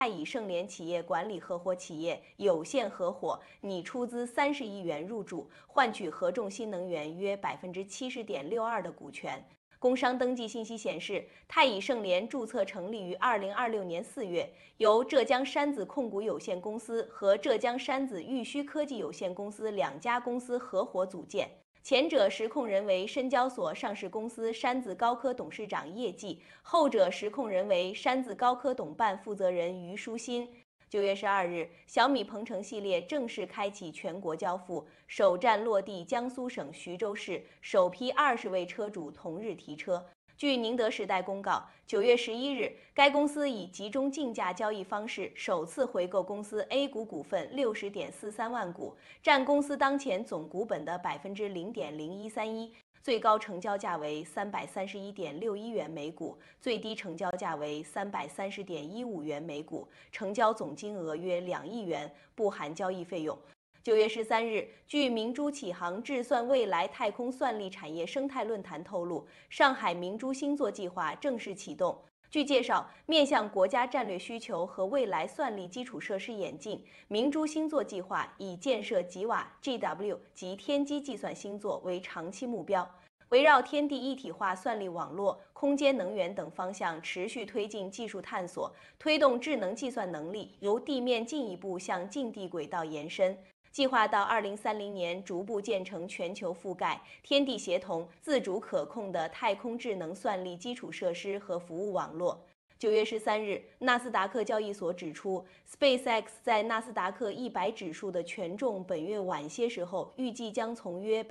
太乙盛联企业管理合伙企业有限合伙拟出资30亿元入驻，换取合众新能源约70.62%的股权。工商登记信息显示，太乙盛联注册成立于2026年4月，由浙江山子控股有限公司和浙江山子玉虚科技有限公司两家公司合伙组建。前者实控人为深交所上市公司山子高科董事长叶季，后者实控人为山子高科董办负责人于书新。9月12日，小米鹏程系列正式开启全国交付，首站落地江苏省徐州市，首批20位车主同日提车。据宁德时代公告，9月11日，该公司以集中竞价交易方式首次回购公司 A 股股份60.43万股，占公司当前总股本的0.0131%，最高成交价为331.61元每股，最低成交价为330.15元每股，成交总金额约2亿元，不含交易费用。9月13日，据明珠启航智算未来太空算力产业生态论坛透露，上海明珠星座计划正式启动。据介绍，面向国家战略需求和未来算力基础设施演进，明珠星座计划以建设吉瓦、GW 及天基计算星座为长期目标，围绕天地一体化算力网络、空间能源等方向持续推进技术探索，推动智能计算能力由地面进一步向近地轨道延伸。计划到2030年逐步建成全球覆盖、天地协同、自主可控的太空智能算力基础设施和服务网络。9月13日，纳斯达克交易所指出 ，SpaceX 在纳斯达克100指数的权重本月晚些时候预计将从约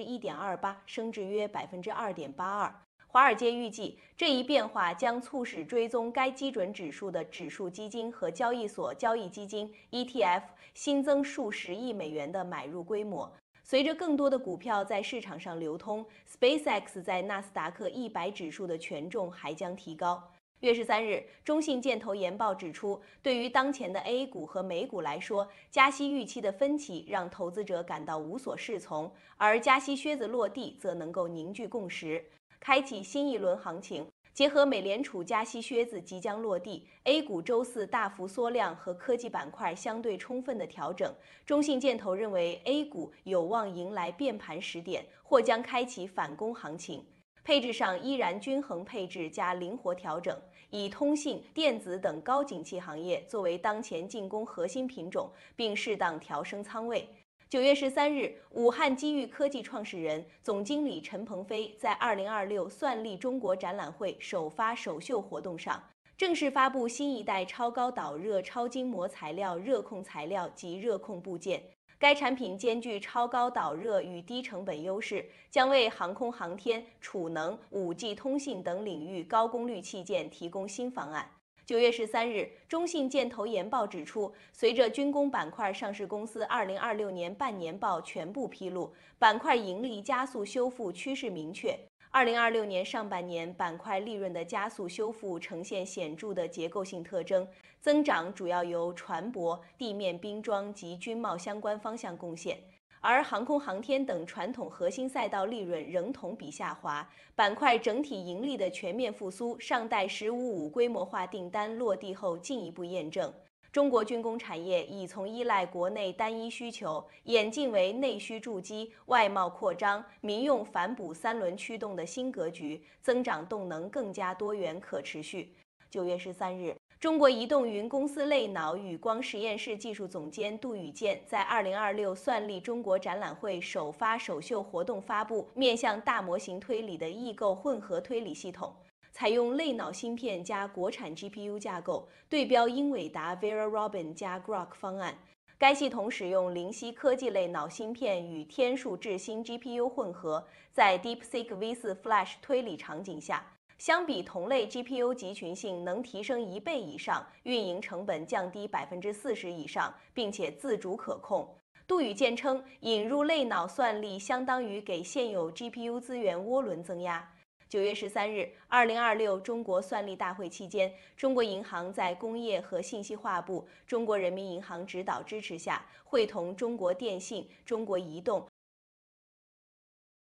1.28%升至约2.82%。华尔街预计，这一变化将促使追踪该基准指数的指数基金和交易所交易基金 ETF 新增数十亿美元的买入规模。随着更多的股票在市场上流通 ，SpaceX 在纳斯达克100指数的权重还将提高。月13日，中信建投研报指出，对于当前的 A 股和美股来说，加息预期的分歧让投资者感到无所适从，而加息靴子落地则能够凝聚共识，开启新一轮行情。结合美联储加息靴子即将落地 ，A 股周四大幅缩量和科技板块相对充分的调整，中信建投认为 A 股有望迎来变盘时点，或将开启反攻行情。配置上依然均衡配置加灵活调整，以通信、电子等高景气行业作为当前进攻核心品种，并适当调升仓位。9月13日，武汉机遇科技创始人、总经理陈鹏飞在2026算力中国展览会首发首秀活动上，正式发布新一代超高导热超筋膜材料热控材料及热控部件。该产品兼具超高导热与低成本优势，将为航空航天、储能、5G 通信等领域高功率器件提供新方案。9月13日，中信建投研报指出，随着军工板块上市公司2026年半年报全部披露，板块盈利加速修复趋势明确。2026年上半年板块利润的加速修复呈现显著的结构性特征，增长主要由船舶、地面冰装及军贸相关方向贡献。而航空航天等传统核心赛道利润仍同比下滑，板块整体盈利的全面复苏尚待“15-5”规模化订单落地后进一步验证。中国军工产业已从依赖国内单一需求演进为内需筑基、外贸扩张、民用反哺三轮驱动的新格局，增长动能更加多元可持续。9月13日，中国移动云公司类脑与光实验室技术总监杜宇健在2026算力中国展览会首发首秀活动发布面向大模型推理的异构混合推理系统，采用类脑芯片加国产 GPU 架构，对标英伟达 Vera Rubin 加 Groq 方案。该系统使用灵犀科技类脑芯片与天数智新 GPU 混合，在 DeepSeek V4 Flash 推理场景下，相比同类 GPU 集群性能提升1倍以上，运营成本降低40%以上，并且自主可控。杜宇健称，引入类脑算力相当于给现有 GPU 资源涡轮增压。9月13日，2026中国算力大会期间，中国银行在工业和信息化部、中国人民银行指导支持下，会同中国电信、中国移动、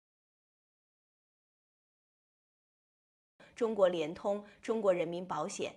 中国联通、中国人民保险、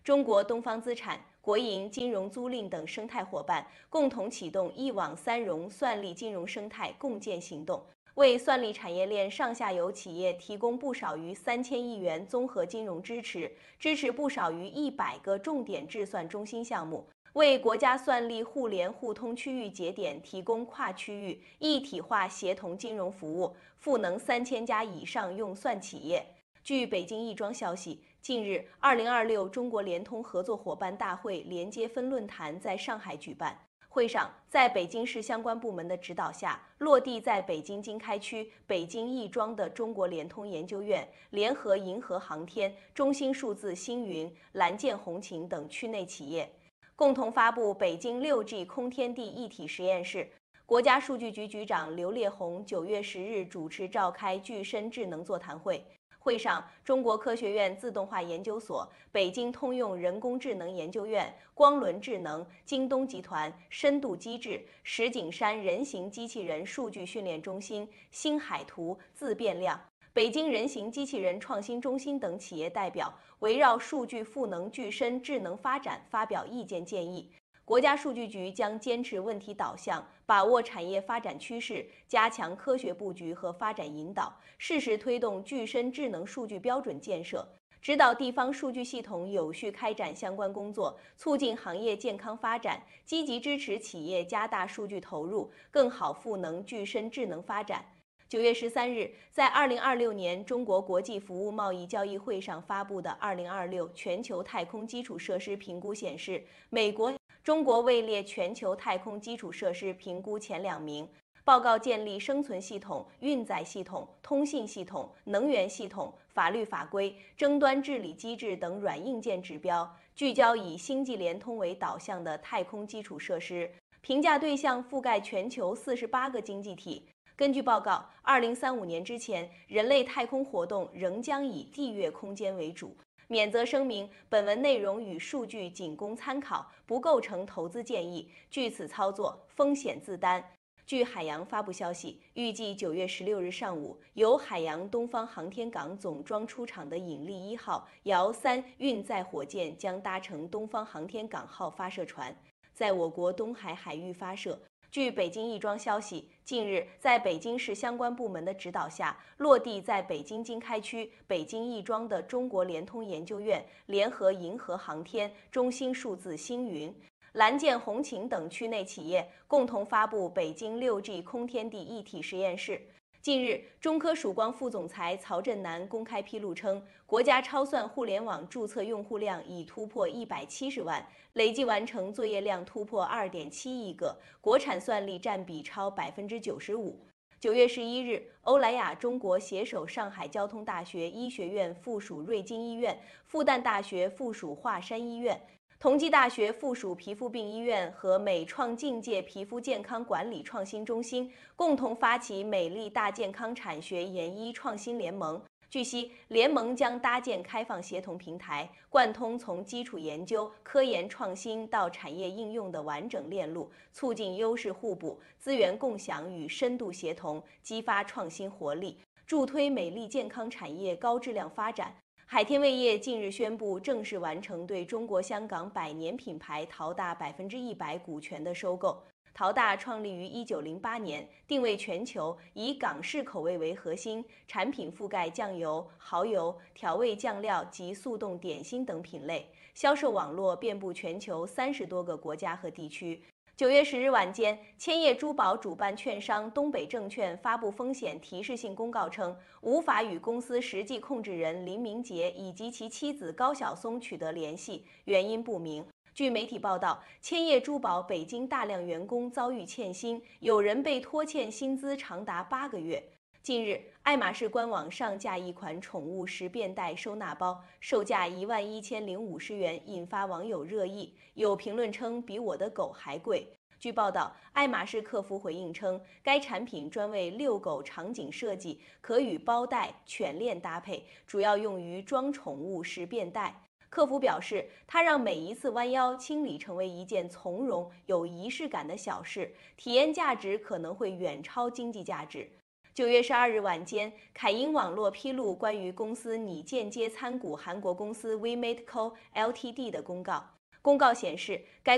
中国东方资产、国营金融租赁等生态伙伴共同启动一网三融算力金融生态共建行动，为算力产业链上下游企业提供不少于3000亿元综合金融支持，支持不少于100个重点智算中心项目，为国家算力互联互通区域节点提供跨区域一体化协同金融服务，赋能3000家以上用算企业。据北京亦庄消息，近日，2026中国联通合作伙伴大会连接分论坛在上海举办。会上，在北京市相关部门的指导下，落地在北京经开区、北京亦庄的中国联通研究院联合银河航天、中兴数字星云、蓝箭红擎等区内企业，共同发布北京6G 空天地一体实验室。国家数据局局长刘烈宏9月10日主持召开具身智能座谈会。会上，中国科学院自动化研究所、北京通用人工智能研究院、光轮智能、京东集团、深度机制、石景山人形机器人数据训练中心、星海图、自变量、北京人形机器人创新中心等企业代表围绕数据赋能具身智能发展发表意见建议。国家数据局将坚持问题导向，把握产业发展趋势，加强科学布局和发展引导，适时推动具身智能数据标准建设，指导地方数据系统有序开展相关工作，促进行业健康发展，积极支持企业加大数据投入，更好赋能具身智能发展。9月13日，在2026年中国国际服务贸易交易会上发布的2026全球太空基础设施评估显示，中国位列全球太空基础设施评估前2名。报告建立生存系统、运载系统、通信系统、能源系统、法律法规、争端治理机制等软硬件指标，聚焦以星际联通为导向的太空基础设施，评价对象覆盖全球48个经济体。根据报告，2035年之前，人类太空活动仍将以地月空间为主。免责声明：本文内容与数据仅供参考，不构成投资建议，据此操作风险自担。据海洋发布消息，预计9月16日上午，由海洋东方航天港总装出厂的引力1号遥3运载火箭将搭乘东方航天港号发射船，在我国东海海域发射。据北京亦庄消息，近日在北京市相关部门的指导下，落地在北京经开区、北京亦庄的中国联通研究院联合银河航天、中兴数字星云、蓝箭红擎等区内企业共同发布北京6G 空天地一体实验室。近日，中科曙光副总裁曹振南公开披露称，国家超算互联网注册用户量已突破170万，累计完成作业量突破2.7亿个，国产算力占比超95%。9月11日，欧莱雅中国携手上海交通大学医学院附属瑞金医院、复旦大学附属华山医院、同济大学附属皮肤病医院和美创境界皮肤健康管理创新中心共同发起美丽大健康产学研医创新联盟。据悉，联盟将搭建开放协同平台，贯通从基础研究、科研创新到产业应用的完整链路，促进优势互补、资源共享与深度协同，激发创新活力，助推美丽健康产业高质量发展。海天味业近日宣布正式完成对中国香港百年品牌陶大100%股权的收购。陶大创立于1908年，定位全球，以港式口味为核心，产品覆盖酱油、蚝油、调味酱料及速冻点心等品类，销售网络遍布全球30多个国家和地区。9月10日晚间，千叶珠宝主办券商东北证券发布风险提示性公告称，无法与公司实际控制人林明杰以及其妻子高晓松取得联系，原因不明。据媒体报道，千叶珠宝北京大量员工遭遇欠薪，有人被拖欠薪资长达8个月。近日，爱马仕官网上架一款宠物十便袋收纳包，售价11050元，引发网友热议。有评论称比我的狗还贵。据报道，爱马仕客服回应称，该产品专为遛狗场景设计，可与包袋、犬链搭配，主要用于装宠物十便袋。客服表示，它让每一次弯腰清理成为一件从容、有仪式感的小事，体验价值可能会远超经济价值。 9月12日晚间，凯英网络披露关于公司拟间接参股韩国公司 WeMateCo Ltd 的公告。公告显示，该